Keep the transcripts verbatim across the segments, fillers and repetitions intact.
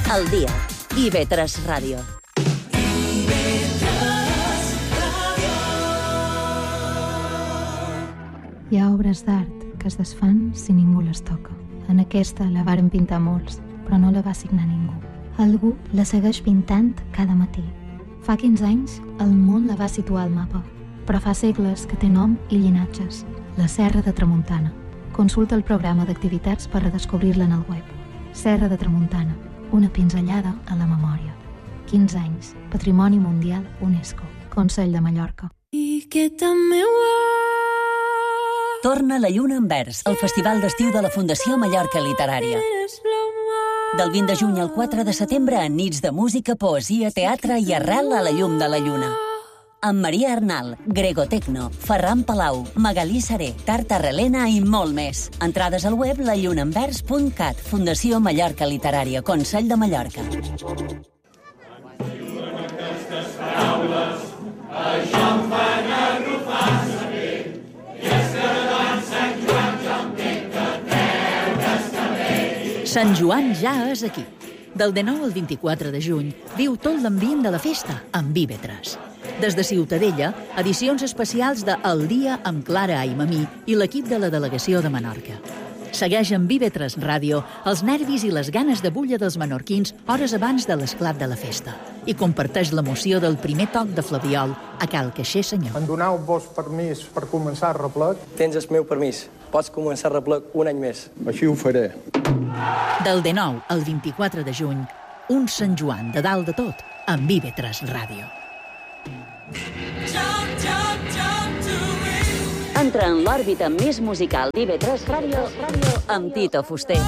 El dia. I V tres Ràdio. Hi ha obres d'art que es desfan si ningú les toca. En aquesta la varen pintar molts, però no la va signar ningú. Algú la segueix pintant cada matí. Fa quinze anys, el món la va situar al mapa, però fa segles que té nom i llinatges. La Serra de Tramuntana. Consulta el programa d'activitats per redescobrir-la en el web. Serra de Tramuntana, una pinzellada a la memòria. quinze anys, Patrimoni Mundial UNESCO, Consell de Mallorca. I que també Torna la lluna en vers, el festival d'estiu de la Fundació Mallorca Literària. Del vint de juny al quatre de setembre, en nits de música, poesia, teatre i arrel a la llum de la lluna. Amb Maria Arnal, Grego Tecno, Ferran Palau, Magalí Saré, Tarta Relena i molt més. Entrades al web la lluna en vers punt cat, Fundació Mallorca Literària, Consell de Mallorca. Sant Joan ja és aquí. Del dinou al vint-i-quatre de juny, viu tot l'ambient de la festa amb I V tres. Des de Ciutadella, edicions especials de El dia amb Clara Aimamí i l'equip de la delegació de Menorca. Segueix amb I V tres Ràdio els nervis i les ganes de bulla dels menorquins hores abans de l'esclat de la festa i comparteix l'emoció del primer toc de flabiol a Cal Caixer Senyor. Em doneu-vos permís per començar el replec? Tens el meu permís. Pots començar el replec un any més. Així ho faré. Del dinou al vint-i-quatre de juny, un Sant Joan de dalt de tot amb I V tres Ràdio. Entra en l'òrbita més musical d'I V tres Ràdio amb Tito Fuster.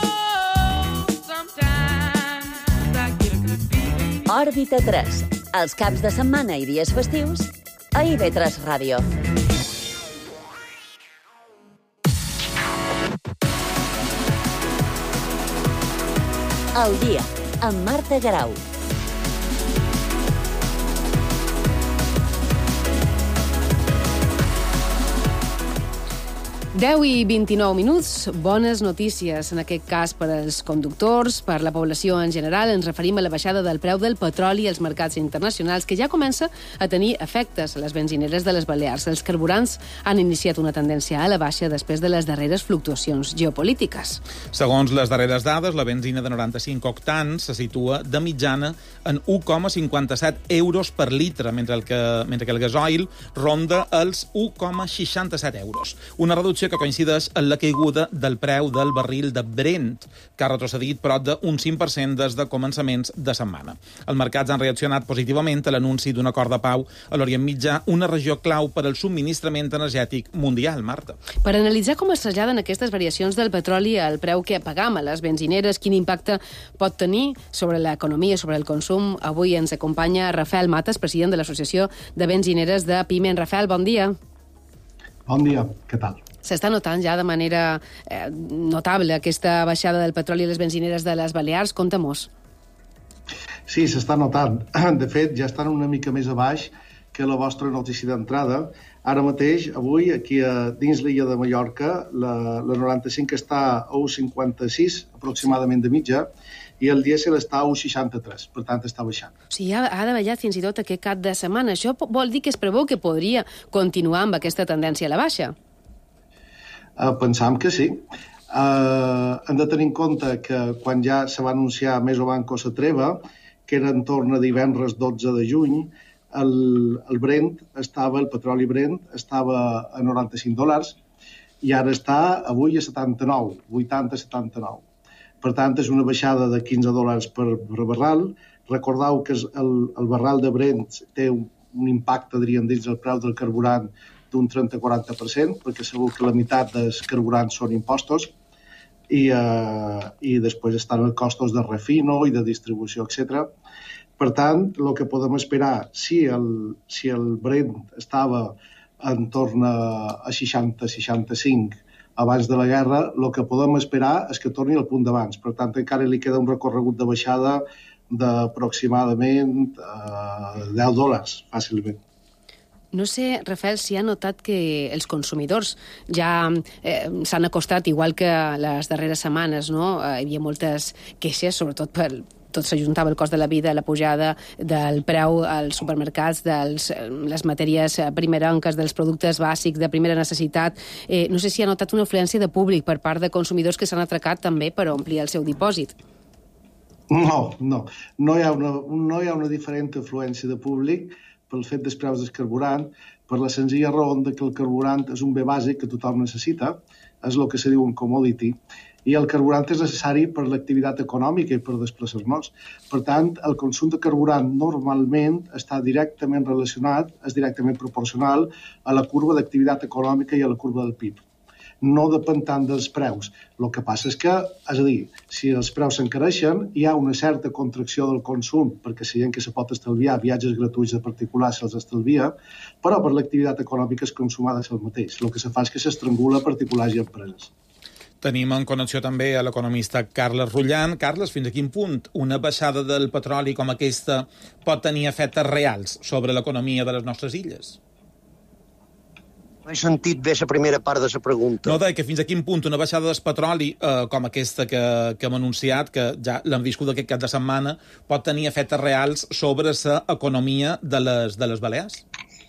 Òrbita tres. Els caps de setmana i dies festius a I V tres Ràdio. El dia, amb Marta Garau. deu i vint-i-nou minuts, bones notícies, en aquest cas per als conductors, per la població en general. Ens referim a la baixada del preu del petroli als mercats internacionals, que ja comença a tenir efectes a les benzineres de les Balears. Els carburants han iniciat una tendència a la baixa després de les darreres fluctuacions geopolítiques. Segons les darreres dades, la benzina de noranta-cinc octans se situa de mitjana en u coma cinquanta-set euros per litre, mentre, el que, mentre que el gasoil ronda els u coma seixanta-set euros. Una reducció que coincideix en la caiguda del preu del barril de Brent, que ha retrocedit prop d'un cinc per cent des de començaments de setmana. Els mercats han reaccionat positivament a l'anunci d'un acord de pau a l'Orient Mitjà, una regió clau per al subministrament energètic mundial, Marta. Per analitzar com es traslladen aquestes variacions del petroli al preu que pagam a les benzineres, quin impacte pot tenir sobre l'economia, sobre el consum, avui ens acompanya Rafael Matas, president de l'Associació de Benzineres de Pime. Rafael, bon dia. Bon dia, què tal? S'està notant ja de manera eh, notable aquesta baixada del petroli a les benzineres de les Balears. Conta-mos. Sí, s'està notant. De fet, ja estan una mica més a baix que la vostra notícia d'entrada. Ara mateix, avui, aquí a dins l'illa de Mallorca, la, la noranta-cinc està a u cinquanta-sis, aproximadament de mitja, i el dièsel està a u seixanta-tres, per tant està baixant. O sigui, ha, ha davallat fins i tot aquest cap de setmana. Això vol dir que es preveu que podria continuar amb aquesta tendència a la baixa? Uh, pensam que sí. Uh, hem de tenir en compte que quan ja se va anunciar Mesobanco la treva, que era en torn a divendres dotze de juny, el, el Brent estava, el petroli Brent estava a noranta-cinc dòlars i ara està avui a setanta-nou, vuitanta a setanta-nou. Per tant, és una baixada de quinze dòlars per, per barral. Recordeu que el, el barral de Brent té un, un impacte, diríem, dins del preu del carburant d'un trenta a quaranta per cent, perquè segur que la meitat dels carburants són impostos, i, eh, i després estan els costos de refino i de distribució, etcètera. Per tant, el que podem esperar, si el, si el Brent estava en torn a seixanta a seixanta-cinc abans de la guerra, el que podem esperar és que torni al punt d'abans. Per tant, encara li queda un recorregut de baixada d'aproximadament eh, deu dòlars, fàcilment. No sé, Rafael, si ha notat que els consumidors ja eh, s'han acostat, igual que les darreres setmanes, no? Eh, hi havia moltes queixes, sobretot per, tot s'ajuntava el cost de la vida, la pujada del preu als supermercats, de les matèries primerenques, dels productes bàsics de primera necessitat. Eh, no sé si ha notat una afluència de públic per part de consumidors que s'han atracat també per omplir el seu dipòsit. No, no. No hi ha una, no hi ha una diferent afluència de públic pel fet dels preus del carburant, per la senzilla raó que el carburant és un bé bàsic que tothom necessita, és el que se diu un commodity, i el carburant és necessari per l'activitat econòmica i per desplaçar-nos. Per tant, el consum de carburant normalment està directament relacionat, és directament proporcional a la curva d'activitat econòmica i a la curva del P I B. No depèn tant dels preus. El que passa és que, és a dir, si els preus s'encareixen, hi ha una certa contracció del consum, perquè si gent que se pot estalviar viatges gratuïts de particulars se'ls estalvia, però per l'activitat econòmica el consum ha de ser el mateix. El que se fa és que s'estrangula particulars i empreses. Tenim en connexió també a l'economista Carles Rullan. Carles, fins a quin punt una baixada del petroli com aquesta pot tenir efectes reals sobre l'economia de les nostres illes? No he sentit bé la primera part de la pregunta. No, deia que fins a quin punt una baixada del petroli eh, com aquesta que, que hem anunciat, que ja l'hem viscut aquest cap de setmana, pot tenir efectes reals sobre l'economia de les, de les Balears?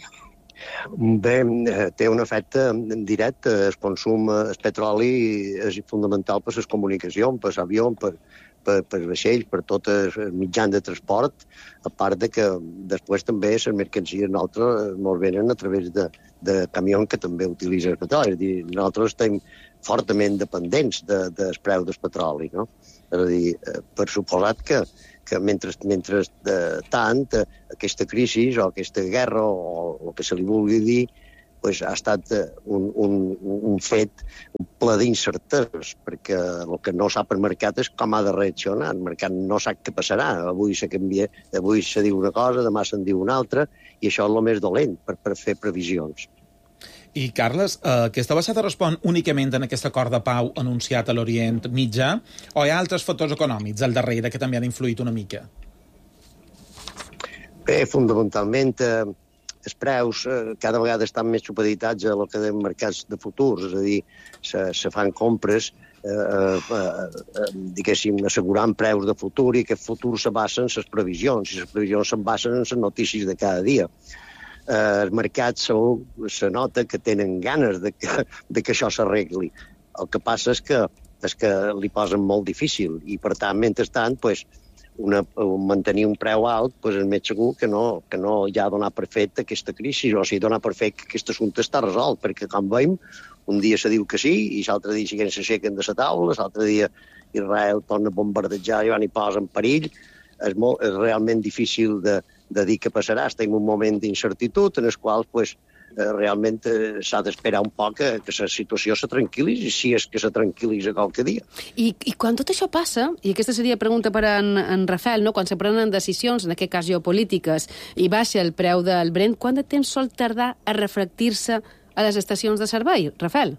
Bé, té un efecte directe. El consum, el petroli és fonamental per les comunicacions, per l'avió, per, per, per vaixells, per tots els mitjans de transport, a part de que després també les mercancies nosaltres ens venen a través de, de camions que també utilitzen el petroli. És a dir, nosaltres estem fortament dependents de, del preu del petroli, no? És a dir, per suposat que que mentre, mentre de, tant aquesta crisi o aquesta guerra o el que se li vulgui dir pues, ha estat un, un, un fet, un ple d'incerteses, perquè el que no sap el mercat és com ha de reaccionar. El mercat no sap què passarà. Avui se canvia, avui se diu una cosa, demà se'n diu una altra, i això és el més dolent per, per fer previsions. I, Carles, eh, aquesta baixada respon únicament en aquest acord de pau anunciat a l'Orient Mitjà o hi ha altres factors econòmics al darrere que també han influït una mica? Bé, fonamentalment, eh, els preus eh, cada vegada estan més supeditats a lo que deien mercats de futurs, és a dir, se, se fan compres eh, eh, eh, diguéssim, assegurant preus de futur i aquest futur se basen en les previsions i les previsions se basen en les notícies de cada dia. Eh, els mercats segur se nota que tenen ganes de que, de que això s'arregli. El que passa és que, és que li posen molt difícil i, per tant, mentrestant, pues, una, mantenir un preu alt pues, és més segur que no, que no ja donar per fet aquesta crisi, o sigui, donar per fet que aquest assumpte està resolt, perquè, com veiem, un dia se diu que sí i l'altre dia siguen s'aixequen de la taula, l'altre dia Israel torna a bombardejar i van i posa en perill. És, molt, és realment difícil de de dir què passarà. Estem en un moment d'incertitud en el qual pues, eh, realment eh, s'ha d'esperar un poc que, que la situació se tranquil·litzi, si és que se tranquil·litza qualque dia. I, I quan tot això passa, i aquesta seria pregunta per en, en Rafael, no? Quan se prenen decisions, en aquest cas geopolítiques, i baixa el preu del Brent, quant de temps sol tardar a reflectir-se a les estacions de servei? Rafael?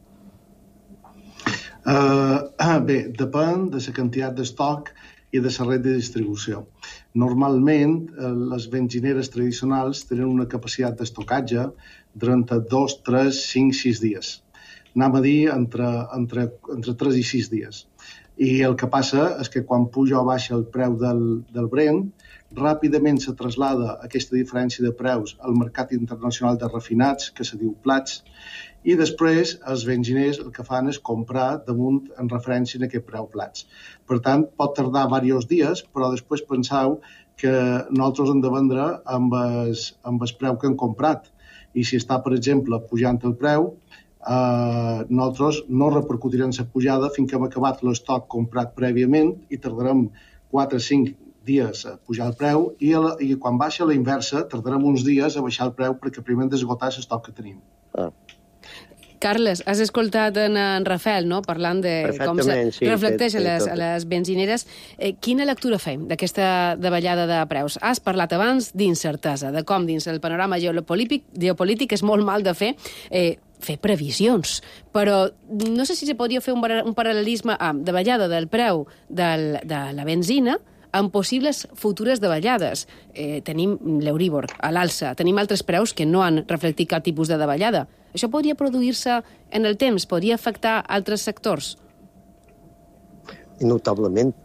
Uh, bé, depèn de la quantitat d'estoc i de la red de distribució. Normalment, les benzineres tradicionals tenen una capacitat d'estocatge d'entre dos, tres, cinc, sis dies. Anem a dir entre, entre, entre tres i sis dies. I el que passa és que quan puja o baixa el preu del, del Brent, ràpidament se traslada aquesta diferència de preus al mercat internacional de refinats, que se diu plats, i després els benziners el que fan és comprar damunt en referència a aquest preu plats. Per tant, pot tardar diversos dies, però després penseu que nosaltres hem de vendre amb el, amb el preu que hem comprat. I si està, per exemple, pujant el preu, eh, nosaltres no repercutirem la pujada fins que hem acabat l'estoc comprat prèviament i tardarem quatre o cinc dies a pujar el preu i, la, i quan baixa la inversa tardarem uns dies a baixar el preu perquè primer hem d'esgotar l'estoc que tenim. Ah. Carles, has escoltat en, en Rafael, no?, parlant de com se sí, reflecteix sí, a, les, sí, a les benzineres. Eh, quina lectura fem d'aquesta davallada de preus? Has parlat abans d'incertesa, de com dins el panorama geopolític, geopolític és molt mal de fer eh, fer previsions, però no sé si se podria fer un, un paral·lelisme amb davallada del preu del, de la benzina amb possibles futures davallades. Eh, tenim l'Euríbor a l'alça, tenim altres preus que no han reflectit cap tipus de davallada. Això podria produir-se en el temps, podria afectar altres sectors? Notablement.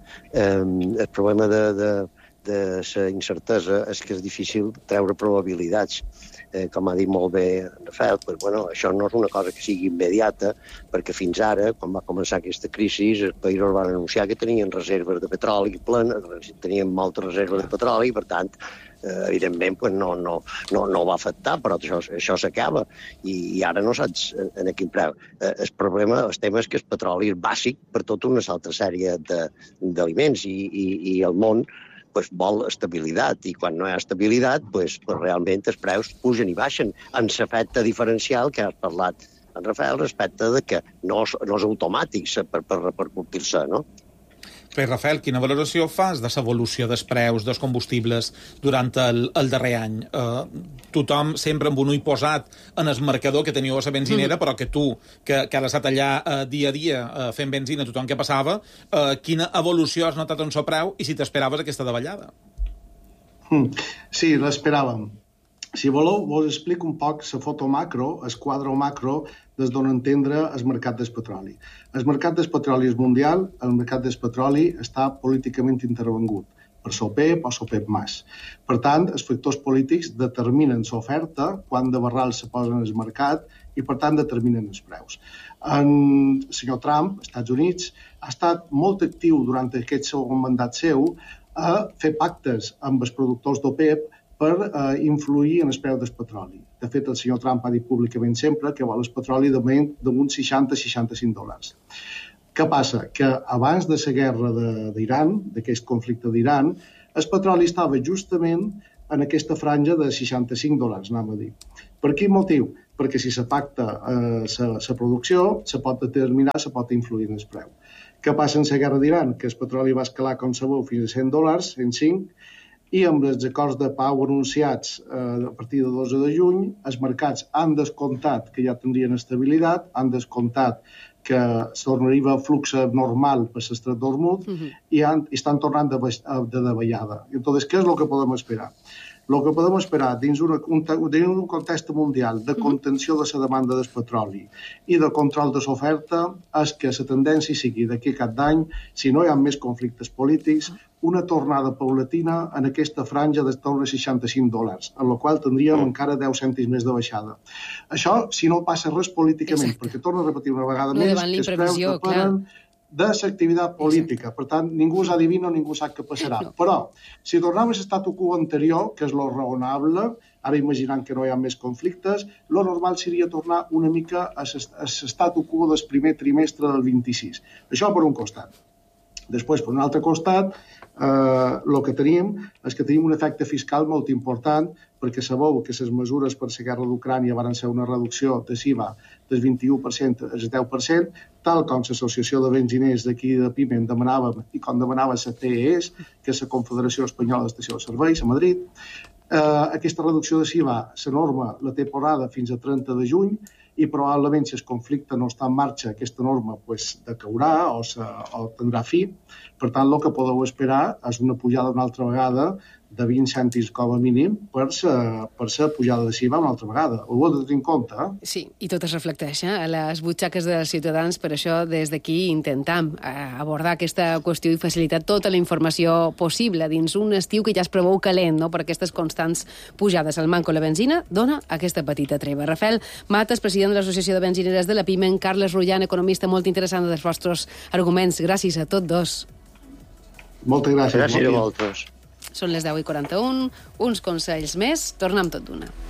eh, el problema de, de, de la incertesa és que és difícil treure probabilitats. Eh, com ha dit molt bé Rafael, pues, bueno, això no és una cosa que sigui immediata, perquè fins ara, quan va començar aquesta crisi, els països van anunciar que tenien reserves de petroli plenes, tenien moltes reserves de petroli, i per tant, eh, evidentment, pues, no, no, no, no va afectar, però això, això s'acaba, i, i ara no saps en, en quin preu. Eh, el problema, el tema és que el petroli és bàsic per tota una altra sèrie d'aliments, i, i, i el món pues, vol estabilitat, i quan no hi ha estabilitat, pues, pues, realment els preus pugen i baixen, en l'efecte diferencial que has parlat en Rafael respecte de que no és, no és automàtic per, per repercutir-se, no? Bé, Rafael, quina valoració fas de l'evolució dels preus dels combustibles durant el, el darrer any? Uh, tothom sempre amb un ull posat en el marcador que teniu a la benzinera, mm. però que tu, que, que has estat allà uh, dia a dia uh, fent benzina, tothom que passava, uh, quina evolució has notat en el preu i si t'esperaves aquesta davallada? Mm. Sí, l'esperàvem. Si voleu, vos explico un poc la foto macro, el quadre macro, des d'on entendre el mercat del petroli. El mercat del petroli és mundial, el mercat del petroli està políticament intervengut per l'OPEP o l'OPEP més. Per tant, els factors polítics determinen l'oferta, quan de barral se posen al mercat i, per tant, determinen els preus. En el senyor Trump, als Estats Units, ha estat molt actiu durant aquest segon mandat seu a fer pactes amb els productors d'OPEP per eh, influir en el preu del petroli. De fet, el senyor Trump ha dit públicament sempre que vol el petroli damunt seixanta a seixanta-cinc dòlars. Què passa? Que abans de la guerra d'Iran, d'aquest conflicte d'Iran, el petroli estava justament en aquesta franja de seixanta-cinc dòlars, anem a dir. Per quin motiu? Perquè si se pacta la eh, producció, se pot determinar, se pot influir en el preu. Què passa en la guerra d'Iran? Que el petroli va escalar, com sabeu, fins a cent dòlars, cent cinc, i amb els acords de pau anunciats eh, a partir de dotze de juny, els mercats han descomptat que ja tindrien estabilitat, han descomptat que tornaria a flux normal per l'estret d'Hormuz uh-huh. i, han, i estan tornant de, de davallada. Entonces, què és el que podem esperar? El que podem esperar dins, una, un, dins un context mundial de contenció de la demanda del petroli i de control de l'oferta és que la tendència sigui d'aquí a cap d'any, si no hi ha més conflictes polítics, una tornada paulatina en aquesta franja de torn a seixanta-cinc dòlars, en la qual tindríem encara deu cèntims més de baixada. Això, si no passa res políticament, Exacte. Perquè torno a repetir una vegada no més, que els preus depenen de l'activitat política. Exacte. Per tant, ningú s'adivina, ningú sap què passarà. No. Però, si tornem a l'estatu quo anterior, que és lo raonable, ara imaginant que no hi ha més conflictes, lo normal seria tornar una mica a l'estatu quo del primer trimestre del vint-i-sis. Això per un costat. Després, per un altre costat, eh, el que tenim és que tenim un efecte fiscal molt important, perquè sabeu que les mesures per la guerra d'Ucrània van ser una reducció de l'I V A del vint-i-u per cent al deu per cent, tal com l'Associació de Benziners d'aquí de Piment demanàvem i com demanava la T E S, que és la Confederació Espanyola d'Estació de Serveis, a Madrid. Eh, aquesta reducció de l'I V A, la norma la té posada fins a trenta de juny, i probablement si el conflicte no està en marxa, aquesta norma pues, decaurà o, se, o tindrà fi. Per tant, el que podeu esperar és una pujada una altra vegada de vint cèntims com a mínim per la per pujada de l'I V A una altra vegada. Ho heu de tenir en compte. Eh? Sí, i tot es reflecteix eh? a les butxaques dels ciutadans, per això des d'aquí intentam eh, abordar aquesta qüestió i facilitar tota la informació possible dins un estiu que ja es preveu calent, no? Per aquestes constants pujades. El manco la benzina dona aquesta petita treva. Rafael Matas, president de l'Associació de Benzineres de la Piment, Carles Rullan, economista, molt interessant dels vostres arguments. Gràcies a tots dos. Moltes gràcies. Gràcies a vosaltres. Són les deu i quaranta-u, uns consells més, tornem tot d'una.